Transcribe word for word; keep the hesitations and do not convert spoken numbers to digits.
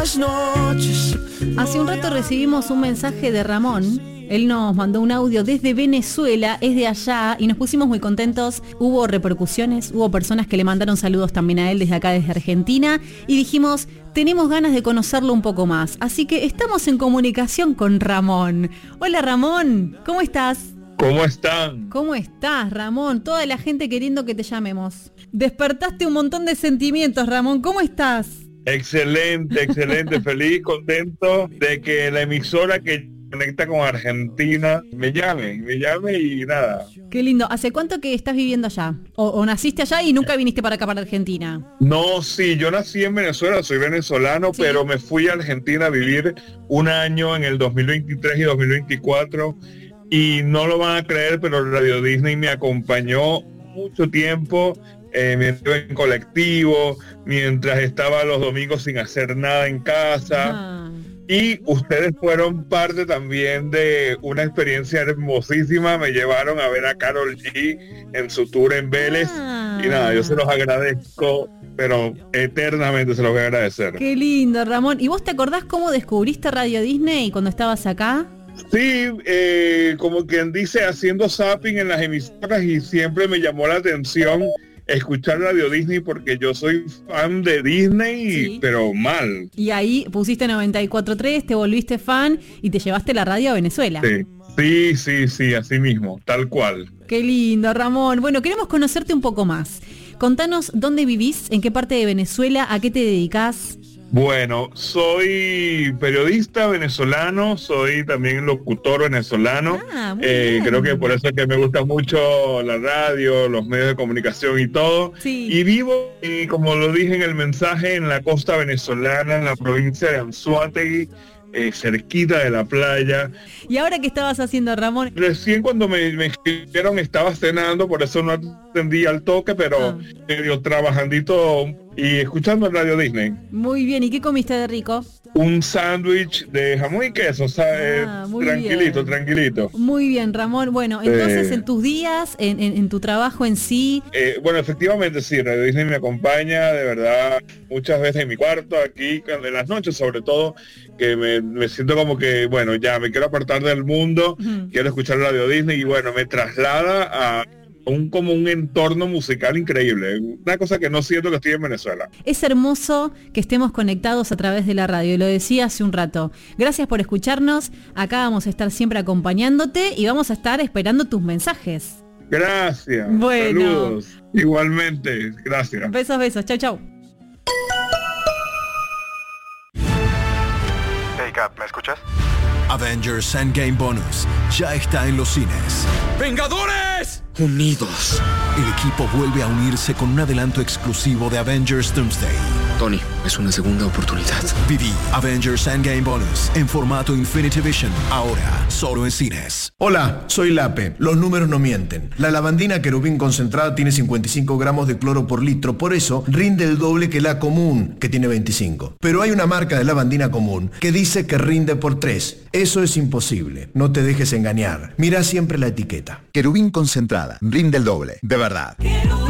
las noches. Hace un rato recibimos un mensaje de Ramón. Él nos mandó un audio desde Venezuela, es de allá, y nos pusimos muy contentos. Hubo repercusiones, hubo personas que le mandaron saludos también a él desde acá, desde Argentina, y dijimos, tenemos ganas de conocerlo un poco más. Así que estamos en comunicación con Ramón. Hola Ramón, ¿cómo estás? ¿Cómo están? ¿Cómo estás, Ramón? Toda la gente queriendo que te llamemos. Despertaste un montón de sentimientos, Ramón, ¿cómo estás? Excelente, excelente, feliz, contento de que la emisora que conecta con Argentina me llame, me llame y nada. Qué lindo. ¿Hace cuánto que estás viviendo allá? ¿O, o naciste allá y nunca viniste para acá, para Argentina? No, sí, yo nací en Venezuela, soy venezolano, ¿sí? Pero me fui a Argentina a vivir un año en el dos mil veintitrés y dos mil veinticuatro y no lo van a creer, pero Radio Disney me acompañó mucho tiempo. Eh, mientras en colectivo, mientras estaba los domingos sin hacer nada en casa. Ah. Y ustedes fueron parte también de una experiencia hermosísima. Me llevaron a ver a Karol G en su tour en Vélez. Ah. Y nada, yo se los agradezco, pero eternamente se los voy a agradecer. Qué lindo, Ramón. ¿Y vos te acordás cómo descubriste Radio Disney cuando estabas acá? Sí, eh, como quien dice, haciendo zapping en las emisoras, y siempre me llamó la atención escuchar Radio Disney porque yo soy fan de Disney, sí. Pero mal. Y ahí pusiste noventa y cuatro punto tres, te volviste fan y te llevaste la radio a Venezuela. Sí, sí, sí, sí, así mismo, tal cual. Qué lindo, Ramón. Bueno, queremos conocerte un poco más. Contanos dónde vivís, en qué parte de Venezuela, a qué te dedicás. Bueno, soy periodista venezolano, soy también locutor venezolano. Ah, eh, creo que por eso es que me gusta mucho la radio, los medios de comunicación y todo. Sí. Y vivo, y como lo dije en el mensaje, en la costa venezolana, en la provincia de Anzoátegui, eh, cerquita de la playa. ¿Y ahora qué estabas haciendo, Ramón? Recién cuando me, me escribieron estaba cenando, por eso no atendí al toque, pero ah. medio trabajandito y escuchando Radio Disney. Muy bien, ¿y qué comiste de rico? Un sándwich de jamón y queso, o sea, ah, eh, tranquilito, bien. tranquilito. Muy bien, Ramón. Bueno, entonces eh, en tus días, en, en, en tu trabajo en sí... Eh, bueno, efectivamente sí, Radio Disney me acompaña, de verdad, muchas veces en mi cuarto, aquí, en las noches sobre todo, que me, me siento como que, bueno, ya me quiero apartar del mundo, uh-huh. quiero escuchar Radio Disney y bueno, me traslada a... Un, como un entorno musical increíble, una cosa que no siento que estoy en Venezuela. Es hermoso que estemos conectados a través de la radio, lo decía hace un rato. Gracias por escucharnos, acá vamos a estar siempre acompañándote y vamos a estar esperando tus mensajes. Gracias, bueno. Saludos, igualmente, gracias. Besos, besos, chau, chau. Hey Cap, ¿me escuchas? Avengers Endgame Bonus ya está en los cines. ¡Vengadores! Unidos. El equipo vuelve a unirse con un adelanto exclusivo de Avengers Doomsday. Tony, es una segunda oportunidad. Viví Avengers Endgame Bonus en formato Infinity Vision, ahora solo en cines. Hola, soy Lape. Los números no mienten. La lavandina querubín concentrada tiene cincuenta y cinco gramos de cloro por litro, por eso rinde el doble que la común, que tiene veinticinco. Pero hay una marca de lavandina común que dice que rinde por tres. Eso es imposible. No te dejes engañar. Mira siempre la etiqueta. Querubín concentrada. Rinde el doble. De verdad.